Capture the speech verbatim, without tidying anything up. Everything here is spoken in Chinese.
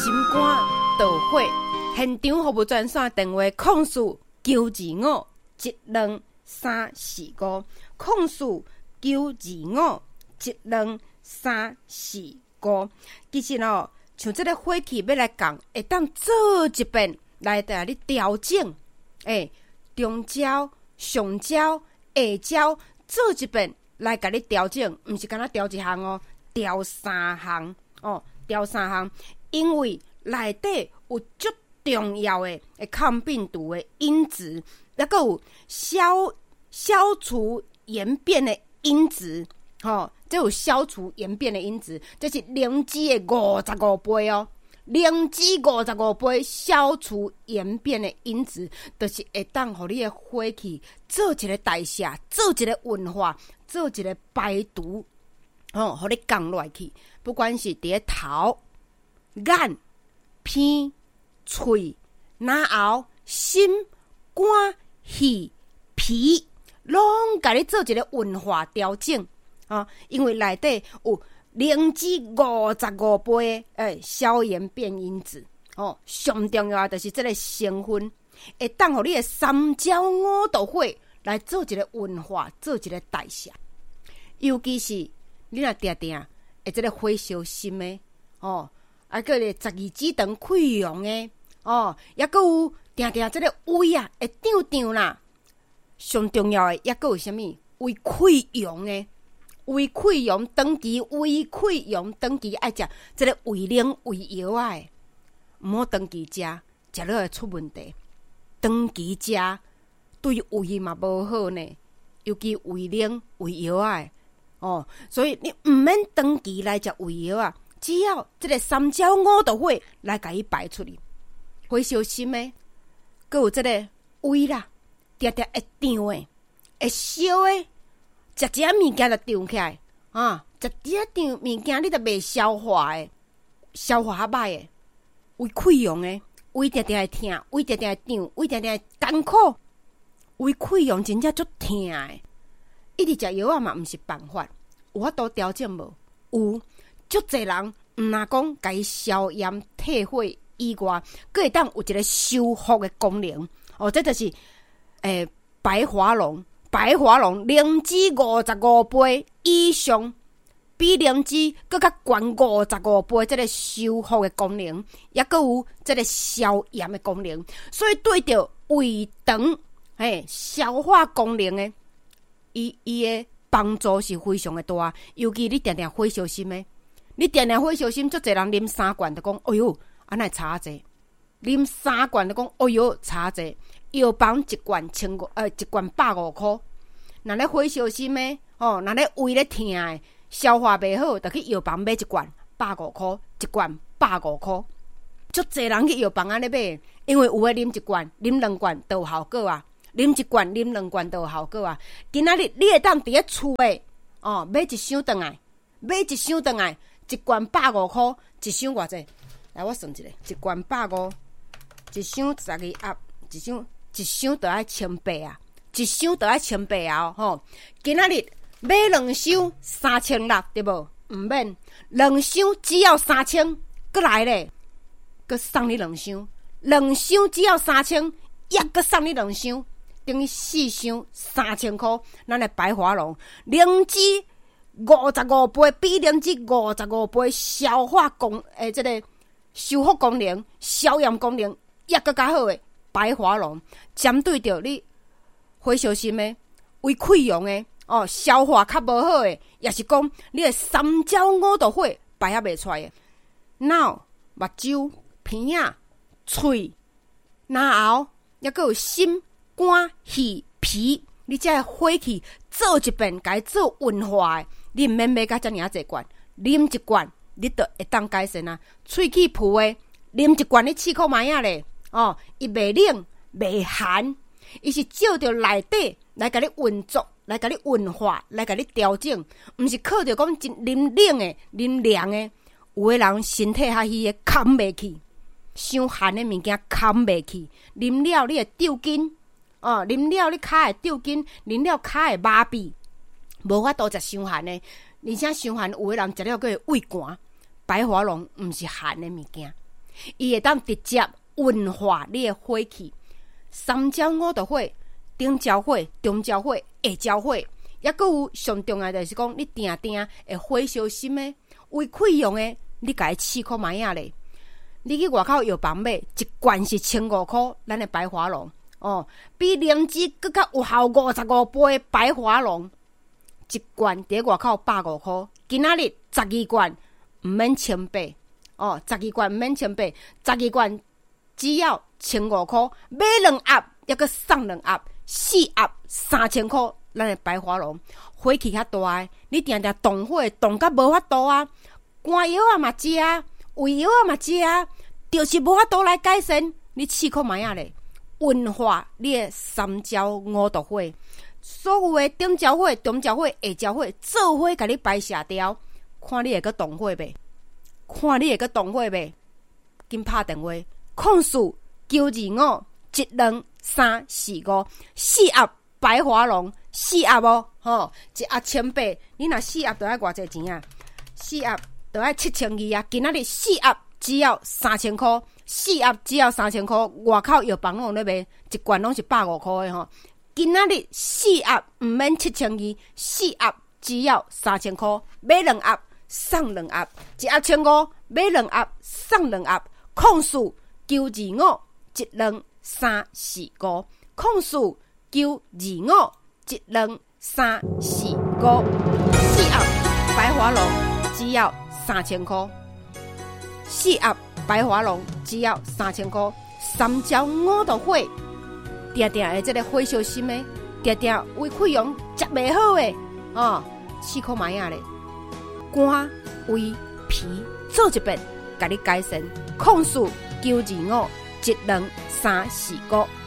心肝导火。现场服务专线电话：空四九二五一两三四五，空四九二五一两三四五。其实哦，像这个火气要来讲，会当做一遍来带你调整。诶，中焦、上焦、下焦，做一遍来甲你调整，毋是干那调一项哦，调三项哦，调三项，因为内底有足重要的诶抗病毒的因子，还佫有消消除炎变的因子，吼、哦，这有消除炎变的因子，这是灵芝的五十五倍哦。灵芝五十五倍消除炎变的因子，就是会当互你的火气做一个代谢，做一个运化，做一个排毒，哦，互你降落去。不管是伫咧头、眼、鼻、喙、脑后、心、肝、肺、脾，拢甲你做一个运化调整啊、哦，因为内底有灵芝五十五倍的诶消炎变因子哦，上重要的就是这个成分会当互你的三焦五毒火来做一个运化，做一个代谢。尤其是你若定定会这个火烧心的哦，啊个咧十二指肠溃疡的哦，也个有定定这个胃啊会胀胀啦。上重要的也个有啥物胃溃疡的。胃溃疡长期胃溃疡长期爱食这个胃冷胃药啊，唔好长期食，食了会出问题。长期食对胃嘛无好呢，尤其胃冷胃药啊，哦，所以你唔免长期来食胃药啊，只要这个三焦五毒火来甲伊排出去。火烧心的，佮有这个胃啦，定定会胀的，会烧的。食一下物件就胀起来啊！食一下胀物件，你就袂消化诶，消化较歹诶，胃溃疡诶，胃定定会痛，胃定定会胀，胃定定会艰苦，胃溃疡真正足痛诶。一直食药啊嘛，毋是办法，有法度调整无？有，足侪人毋若讲甲伊消炎退火以外，佫会当有一个修复诶功能哦。这就是诶、欸、白华龙。白华龙灵芝五十五倍以上，比灵芝更较悬五十五倍，这个修复的功能，也佫有这个消炎的功能，所以对着胃肠嘿消化功能的，伊伊的帮助是非常的大。尤其你定定火烧心的，你定定火烧心，足侪人啉三罐就讲，哎哟，安奈差济，啉三罐就讲，哎哟，差济。药房一罐千五，呃，一罐百五块。若咧火烧心的，哦，若咧胃咧痛的，消化袂好，就去药房买一罐百五块，一罐百五块。足侪人去药房安尼买，因为有诶啉一罐、啉两罐都有效果啊，啉一罐、啉两罐都有效果啊。今仔日你会当伫咧厝诶，哦，买一箱倒来，买一箱倒来，一罐百五块，一箱偌济？来，我算一下，一罐百五，一箱十二盒，一箱。一箱就要千八啊，一箱就要千八啊！吼，今仔日买两箱三千六，对无？毋免两箱只要三千，搁来咧，搁送你两箱，两箱只要三千，也搁送你两箱，等于四箱三千块。咱的白华龙灵芝五十五倍，比灵芝五十五倍消化功诶，这个修复功能、消炎功能也搁较好诶。白华龙针对着你火烧心的、胃溃疡的、哦消化较无好的，也是讲你的三焦五毒火排也袂出的，脑、目睭、鼻仔、喙、脑后，也佫有心、肝、肺、脾，你这个火气做一遍，该做运化的，你毋免买甲遮尔啊济罐，啉一罐你就会当改善啊。喙齿浮的，啉一罐你试看卖啊咧。哦，伊袂冷袂寒，伊是照着内底来甲你运作，来甲你运化，来甲你调整，毋是靠着讲真啉冷的、啉凉的。有的人身体较虚的扛袂起，伤寒的物件扛袂起，啉了你会抽筋，哦，啉了你骹会抽筋，啉了骹会麻痹，无法度食伤寒的。而且伤寒有的人食了佫会胃寒，白华龙毋是寒的物件。 伊会当直接运化你的火气。三焦五毒火，顶焦火、中焦火、下焦火，也佫有上重要就是讲，你定定会火烧心的，胃溃疡的，你家试看卖啊咧。你去外口药房买一罐是千五箍，咱的白华龙哦，比灵芝佫较有效五十五倍的白华龙，一罐伫外口百五箍，今仔日十二罐毋免千八哦，十二罐毋免千八，十二罐只要千五箍，买两盒抑佫送两盒，四盒三千箍，咱的白华龙火气较大的，你定定动火动甲无法度啊，肝药啊嘛食啊。胃药啊嘛食啊，就是无法度来改善。你试看卖啊咧，运化你的三焦五毒火，所有的顶焦火、中焦火、下焦火，做火甲你排射掉。看你会个动火袂？看你会个动火袂？紧拍电话，控诉九二五一两三四五四盒白华龙，四盒哦，吼，一盒千八，你若四盒就要偌济钱啊？四盒。都要七千二啊！今仔日四盒只要三千块，四盒只要三千块，外口药房拢咧卖，一罐拢是百五块的吼。今仔日四盒毋免七千二，四盒只要三千块，买两盒送两盒，一盒千五，买两盒送两盒。控诉九二五一两三四五，控诉九二五一两三四五，四盒白华龙只要三千块，四盒白华龙只要三千块，三焦五毒火，定定的这个火烧心的，定定胃溃疡食袂好的，哦，试看卖啊咧，肝、胃、脾做一遍，甲你改善。控诉九二五一两三四五。